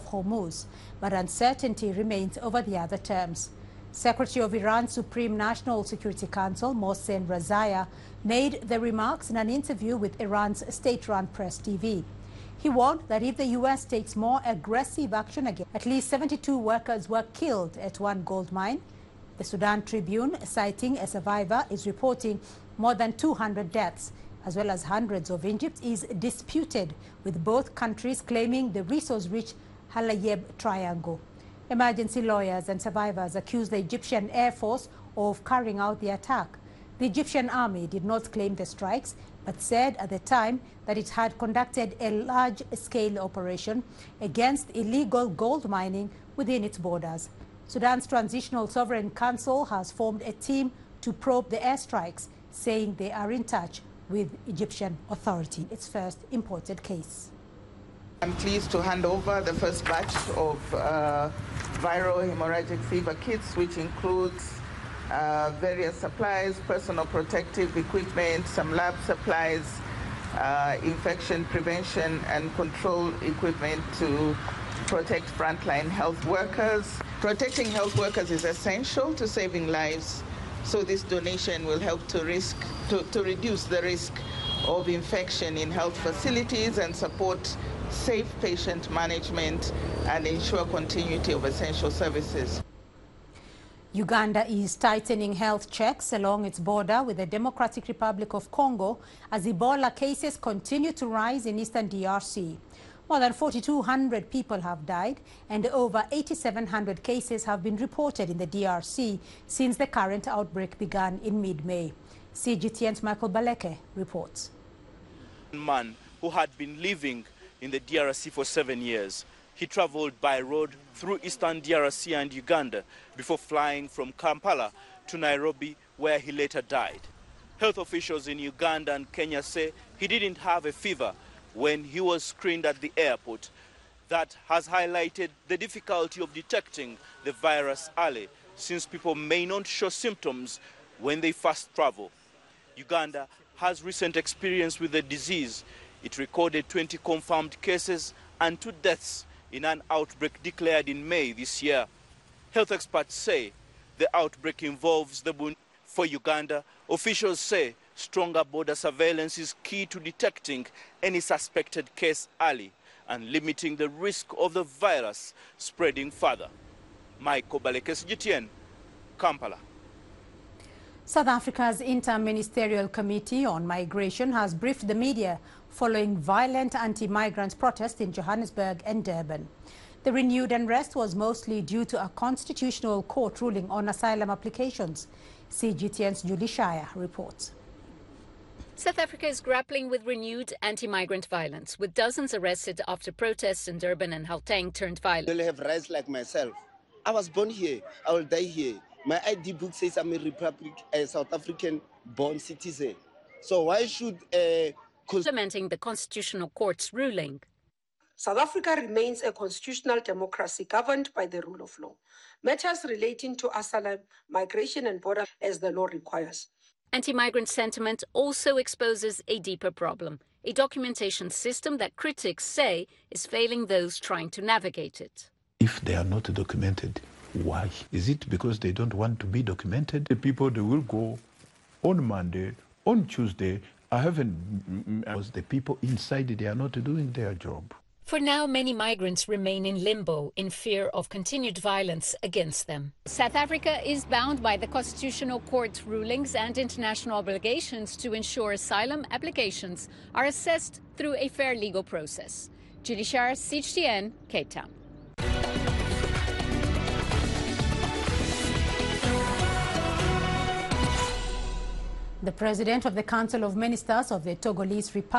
Hormuz, but uncertainty remains over the other terms. Secretary of Iran's Supreme National Security Council, Mohsen Razaya, made the remarks in an interview with Iran's state-run Press TV. He warned that if the U.S. takes more aggressive action again, at least 72 workers were killed at one gold mine. The Sudan Tribune, citing a survivor, is reporting more than 200 deaths, as well as hundreds of injuries, is disputed, with both countries claiming the resource-rich Halayeb Triangle. Emergency lawyers and survivors accuse the Egyptian Air Force of carrying out the attack. The Egyptian army did not claim the strikes, but said at the time that it had conducted a large-scale operation against illegal gold mining within its borders. Sudan's Transitional Sovereign Council has formed a team to probe the airstrikes, saying they are in touch with Egyptian authority. Its first imported case. I'm pleased to hand over the first batch of viral hemorrhagic fever kits, which includes various supplies, personal protective equipment, some lab supplies, infection prevention and control equipment to protect frontline health workers. Protecting health workers is essential to saving lives, so this donation will help to reduce the risk of infection in health facilities and support safe patient management and ensure continuity of essential services. Uganda is tightening health checks along its border with the Democratic Republic of Congo as Ebola cases continue to rise in eastern DRC. More than 4,200 people have died and over 8,700 cases have been reported in the DRC since the current outbreak began in mid-May. CGTN's Michael Baleke reports. A man who had been living in the DRC for 7 years. He traveled by road through eastern DRC and Uganda before flying from Kampala to Nairobi, where he later died. Health officials in Uganda and Kenya say he didn't have a fever when he was screened at the airport. That has highlighted the difficulty of detecting the virus early, since people may not show symptoms when they first travel. Uganda has recent experience with the disease. It recorded 20 confirmed cases and 2 deaths in an outbreak declared in May this year. Health experts say the outbreak involves the Bundi. For Uganda, officials say stronger border surveillance is key to detecting any suspected case early and limiting the risk of the virus spreading further. Michael Baleke, CGTN, Kampala. South Africa's Inter-Ministerial Committee on Migration has briefed the media following violent anti-migrant protests in Johannesburg and Durban. The renewed unrest was mostly due to a constitutional court ruling on asylum applications. CGTN's Julie Shire reports. South Africa is grappling with renewed anti-migrant violence, with dozens arrested after protests in Durban and Gauteng turned violent. They have rights like myself. I was born here. I will die here. My ID book says I'm a South African-born citizen. So why should... Implementing the Constitutional Court's ruling. South Africa remains a constitutional democracy governed by the rule of law. Matters relating to asylum, migration and border as the law requires. Anti-migrant sentiment also exposes a deeper problem, a documentation system that critics say is failing those trying to navigate it. If they are not documented, why? Is it because they don't want to be documented? The people, they will go on Monday, on Tuesday. I haven't, because the people inside, they are not doing their job. For now, many migrants remain in limbo in fear of continued violence against them. South Africa is bound by the Constitutional Court rulings and international obligations to ensure asylum applications are assessed through a fair legal process. Julie Shire, CGTN, Cape Town. The president of the Council of Ministers of the Togolese Republic